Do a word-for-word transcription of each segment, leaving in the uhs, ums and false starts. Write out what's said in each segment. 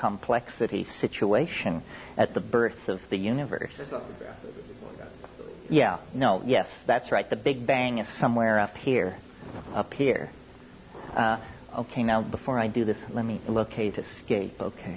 complexity situation at the birth of the universe. That's not the graph, though, which is only about six billion years. Yeah, no, yes, that's right. The Big Bang is somewhere up here, up here. Uh, okay, now before I do this, let me locate escape. Okay.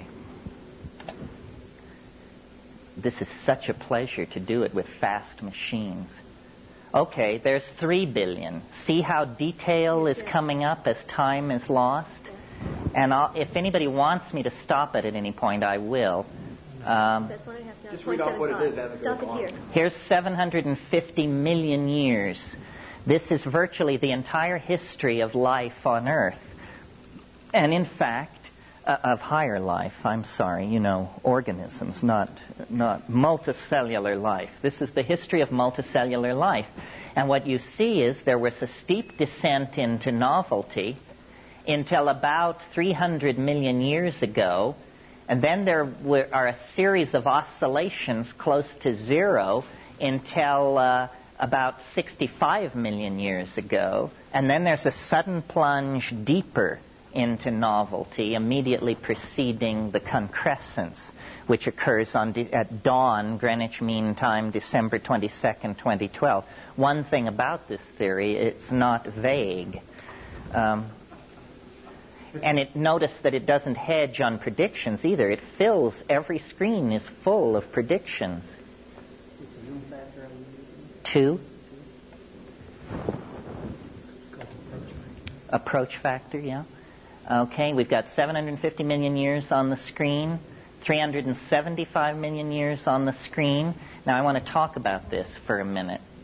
This is such a pleasure to do it with fast machines. Okay, there's three billion. See how detail is coming up as time is lost? And I'll, if anybody wants me to stop it at any point, I will. Um, Just read off what it is as it goes on. Here's seven hundred fifty million years. This is virtually the entire history of life on Earth. And in fact, uh, of higher life, I'm sorry, you know, organisms, not, not multicellular life. This is the history of multicellular life. And what you see is there was a steep descent into novelty until about three hundred million years ago, and then there were, are a series of oscillations close to zero until uh, about sixty-five million years ago, and then there's a sudden plunge deeper into novelty immediately preceding the concrescence, which occurs on de- at dawn, Greenwich Mean Time, December twenty-second, twenty twelve. One thing about this theory, it's not vague. Um, and it notice that it doesn't hedge on predictions either. It fills, every screen is full of predictions. Two. Approach factor, yeah. Okay, we've got seven hundred fifty million years on the screen, three hundred seventy-five million years on the screen. Now I want to talk about this for a minute.